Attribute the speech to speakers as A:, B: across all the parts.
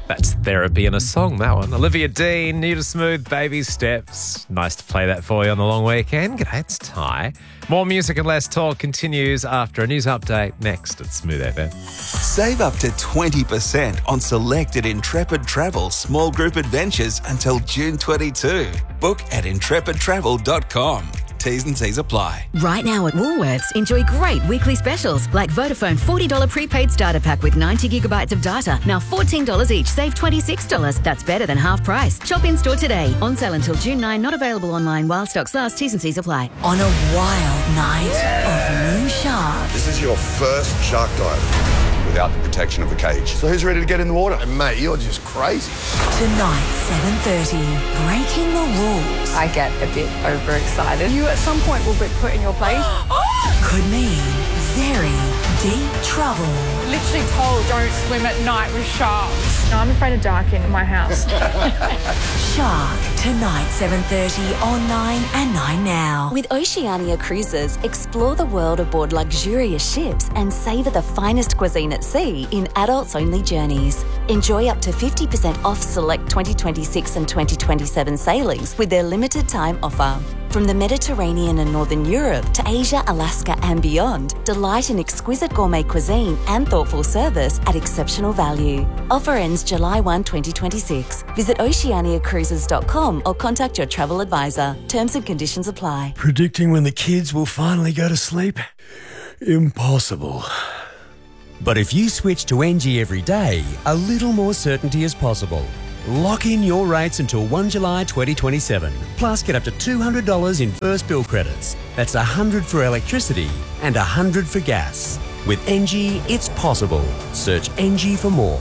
A: That's therapy in a song, that one. Olivia Dean, New to Smooth, Baby Steps. Nice to play that for you on the long weekend. G'day, it's Ty. More music and less talk continues after a news update next at Smooth FM.
B: Save up to 20% on selected Intrepid Travel small group adventures until June 22. Book at intrepidtravel.com. T's and C's apply.
C: Right now at Woolworths, enjoy great weekly specials like Vodafone $40 prepaid starter pack with 90 gigabytes of data. Now $14 each, save $26. That's better than half price. Shop in store today. On sale until June 9, not available online while stocks last. T's and C's apply.
D: On a wild night of new sharks.
E: This is your first shark dive without the protection of the cage. So who's ready to get in the water?
F: And mate, you're just crazy.
D: Tonight, 7:30, breaking the rules.
G: I get a bit overexcited. You at some point will be put in your place.
D: Could mean very deep trouble.
G: Literally told don't swim at night with sharks. No, I'm afraid of darking in my house.
D: Shark, tonight, 7:30 on 9 and 9 Now.
H: With Oceania Cruises, explore the world aboard luxurious ships and savour the finest cuisine at sea in adults-only journeys. Enjoy up to 50% off select 2026 and 2027 sailings with their limited time offer. From the Mediterranean and Northern Europe to Asia, Alaska and beyond, delight in exquisite gourmet cuisine and thoughtful service at exceptional value. Offer ends July 1, 2026. Visit oceaniacruises.com or contact your travel advisor. Terms and conditions apply.
I: Predicting when the kids will finally go to sleep? Impossible.
J: But if you switch to NG every day, a little more certainty is possible. Lock in your rates until 1 July 2027. Plus, get up to $200 in first bill credits. That's $100 for electricity and $100 for gas. With NG, it's possible. Search NG for more.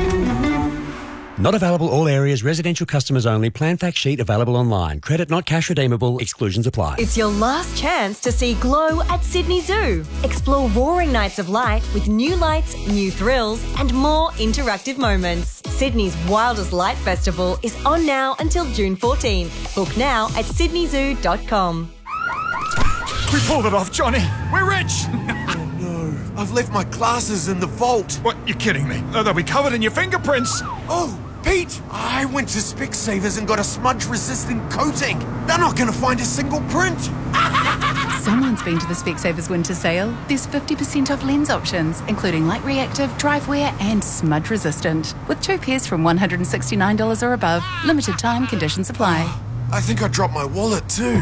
J: Not available all areas, residential customers only. Plan fact sheet available online. Credit not cash redeemable. Exclusions apply.
K: It's your last chance to see Glow at Sydney Zoo. Explore roaring nights of light with new lights, new thrills and more interactive moments. Sydney's Wildest Light Festival is on now until June 14. Book now at sydneyzoo.com.
F: We pulled it off, Johnny. We're rich.
L: No, I've left my glasses in the vault.
F: What? You're kidding me? They'll be covered in your fingerprints.
L: Oh, Pete, I went to Specsavers and got a smudge-resistant coating. They're not going to find a single print.
M: Someone's been to the Specsavers winter sale. There's 50% off lens options, including light reactive, drive wear and smudge resistant. With 2 pairs from $169 or above. Limited time, conditions apply.
L: I think I dropped my wallet too.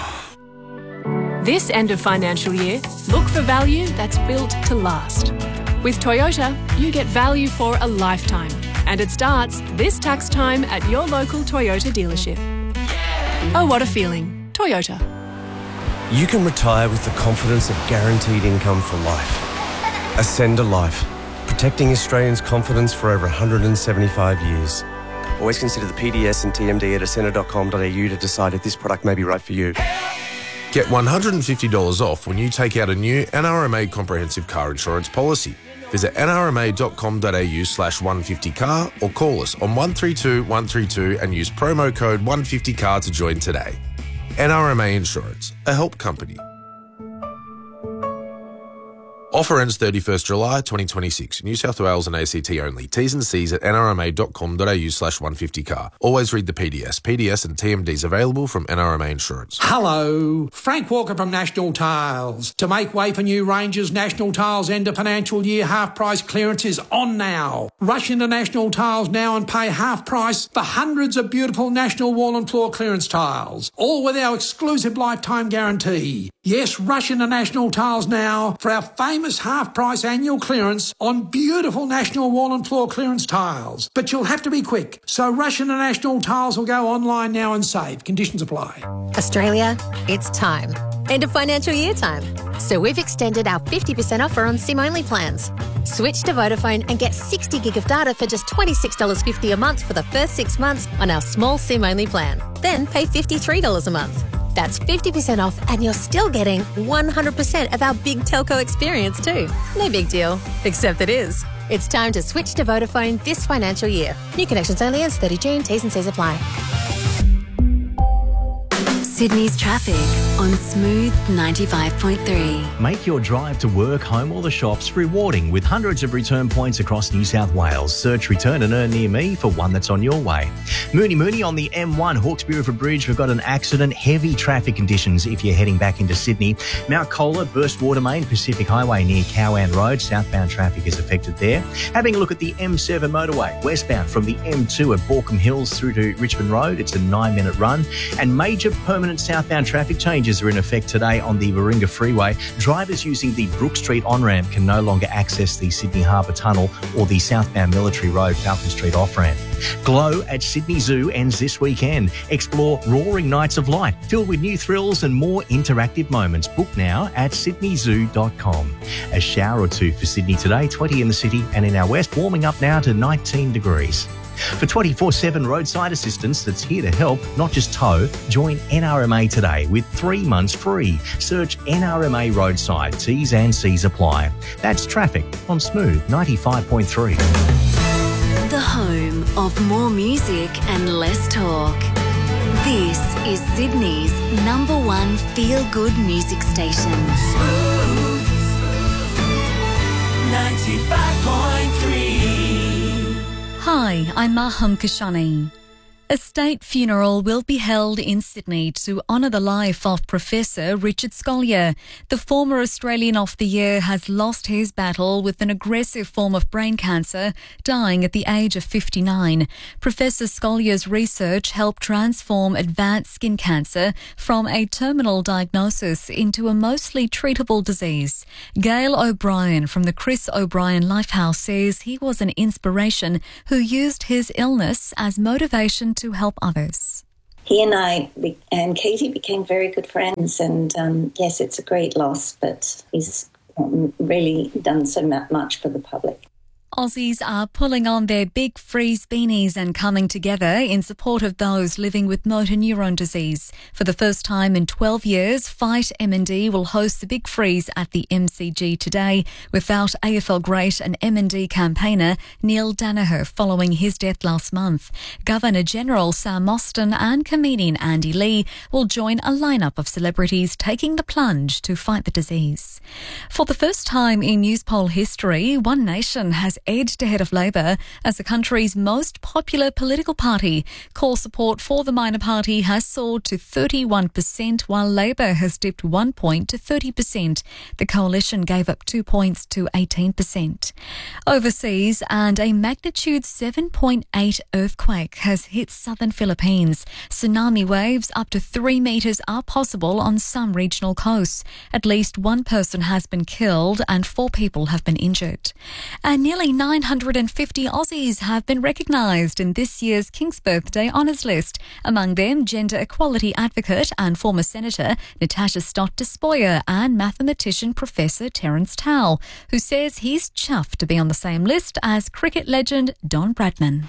N: This end of financial year, look for value that's built to last. With Toyota, you get value for a lifetime. And it starts this tax time at your local Toyota dealership. Oh, what a feeling. Toyota.
O: You can retire with the confidence of guaranteed income for life. Ascend a Life, protecting Australians' confidence for over 175 years. Always consider the PDS and TMD at ascender.com.au to decide if this product may be right for you.
P: Get $150 off when you take out a new NRMA comprehensive car insurance policy. Visit nrma.com.au/150car or call us on 132 132 and use promo code 150car to join today. NRMA Insurance, a help company. Offer ends 31st July 2026. New South Wales and ACT only. T's and C's at nrma.com.au/150car. Always read the PDS. PDS and TMDs available from NRMA Insurance.
Q: Hello, Frank Walker from National Tiles. To make way for new ranges, National Tiles end of financial year half price clearance is on now. Rush into National Tiles now and pay half price for hundreds of beautiful National wall and floor clearance tiles. All with our exclusive lifetime guarantee. Yes, rush into National Tiles now for our famous half-price annual clearance on beautiful National wall and floor clearance tiles. But you'll have to be quick, so rush into National Tiles will go online now and save. Conditions apply.
R: Australia, it's time. End of financial year time. So we've extended our 50% offer on SIM-only plans. Switch to Vodafone and get 60 gig of data for just $26.50 a month for the first 6 months on our small SIM-only plan. Then pay $53 a month. That's 50% off and you're still getting 100% of our big telco experience too. No big deal, except it is. It's time to switch to Vodafone this financial year. New connections only ends 30 June. T's and C's apply.
D: Sydney's traffic
H: on Smooth 95.3.
S: Make your drive to work, home or the shops rewarding with hundreds of return points across New South Wales. Search Return and Earn near me for one that's on your way. Mooney on the M1 Hawkesbury River Bridge. We've got an accident. Heavy traffic conditions if you're heading back into Sydney. Mount Colah, burst water main, Pacific Highway near Cowan Road. Southbound traffic is affected there. Having a look at the M7 motorway, westbound from the M2 at Borkham Hills through to Richmond Road. It's a 9-minute run. And major permanent southbound traffic changes are in effect today on the Warringah Freeway. Drivers using the Brook Street on-ramp can no longer access the Sydney Harbour Tunnel or the southbound Military Road Falcon Street off-ramp. Glow at Sydney Zoo ends this weekend. Explore Roaring Nights of Light, filled with new thrills and more interactive moments. Book now at sydneyzoo.com. A shower or two for Sydney today, 20 in the city and in our west, warming up now to 19 degrees. For 24/7 roadside assistance that's here to help, not just tow, join NRMA today with 3 months free. Search NRMA Roadside. T's and C's apply. That's traffic on Smooth 95.3.
H: The home of more music and less talk. This is Sydney's #1 feel-good music station.
D: Smooth 95.3.
T: Hi, I'm Maham Kashani. A state funeral will be held in Sydney to honour the life of Professor Richard Scolyer. The former Australian of the Year has lost his battle with an aggressive form of brain cancer, dying at the age of 59. Professor Scolyer's research helped transform advanced skin cancer from a terminal diagnosis into a mostly treatable disease. Gail O'Brien from the Chris O'Brien Lifehouse says he was an inspiration who used his illness as motivation to help others.
U: He and I and Katie became very good friends, and yes, it's a great loss, but he's really done so much for the public.
T: Aussies are pulling on their big freeze beanies and coming together in support of those living with motor neuron disease. For the first time in 12 years, Fight M&D will host the big freeze at the MCG today without AFL great and M&D campaigner Neil Danaher following his death last month. Governor-General Sam Mostyn and comedian Andy Lee will join a lineup of celebrities taking the plunge to fight the disease. For the first time in Newspoll history, One Nation has edged ahead of Labor as the country's most popular political party. Core support for the minor party has soared to 31%, while Labor has dipped 1 point to 30%. The coalition gave up 2 points to 18%. Overseas, and a magnitude 7.8 earthquake has hit southern Philippines. Tsunami waves up to 3 metres are possible on some regional coasts. At least one person has been killed and 4 people have been injured. And nearly 950 Aussies have been recognised in this year's King's Birthday Honours list. Among them, gender equality advocate and former Senator Natasha Stott Despoja and mathematician Professor Terence Towle, who says he's chuffed to be on the same list as cricket legend Don Bradman.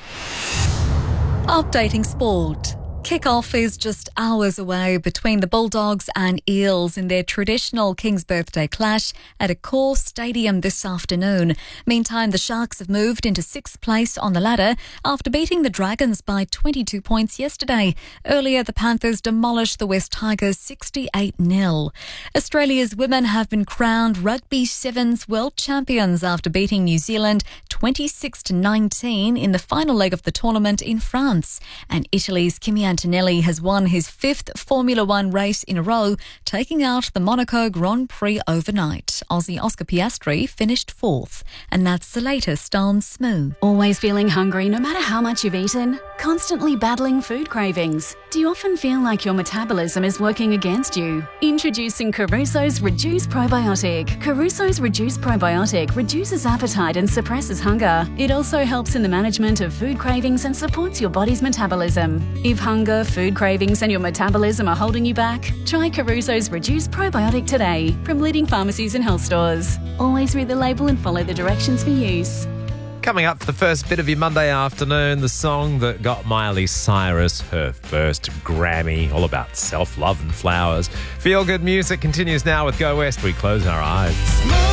T: Updating sport. Kick-off is just hours away between the Bulldogs and Eels in their traditional King's Birthday clash at Accor Stadium this afternoon. Meantime, the Sharks have moved into 6th place on the ladder after beating the Dragons by 22 points yesterday. Earlier, the Panthers demolished the West Tigers 68-0. Australia's women have been crowned Rugby Sevens World Champions after beating New Zealand 26-19 in the final leg of the tournament in France. And Italy's Kimi Antonelli has won his 5th Formula One race in a row, taking out the Monaco Grand Prix overnight. Aussie Oscar Piastri finished 4th. And that's the latest on Smooth.
V: Always feeling hungry no matter how much you've eaten? Constantly battling food cravings? Do you often feel like your metabolism is working against you? Introducing Caruso's Reduce Probiotic. Caruso's Reduce Probiotic reduces appetite and suppresses hunger. It also helps in the management of food cravings and supports your body's metabolism. If hunger, food cravings and your metabolism are holding you back, try Caruso's Reduce Probiotic today from leading pharmacies and health stores. Always read the label and follow the directions for use.
A: Coming up for the first bit of your Monday afternoon, the song that got Miley Cyrus her first Grammy, all about self-love and flowers. Feel good music continues now with Go West. We close our eyes.